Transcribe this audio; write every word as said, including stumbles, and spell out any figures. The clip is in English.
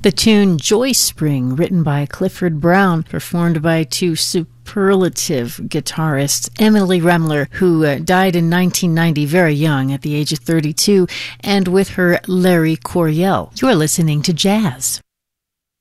The tune Joy Spring, written by Clifford Brown, performed by two superlative guitarists, Emily Remler, who uh, died in nineteen ninety very young at the age of thirty-two, and with her Larry Coryell. You're listening to Jazz.